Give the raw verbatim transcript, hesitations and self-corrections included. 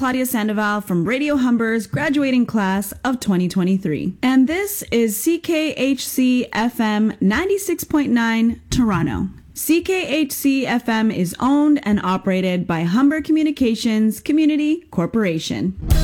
Claudia Sandoval from Radio Humber's graduating class of twenty twenty-three. And this is C K H C F M ninety-six point nine, Toronto. C K H C F M is owned and operated by Humber Communications Community Corporation.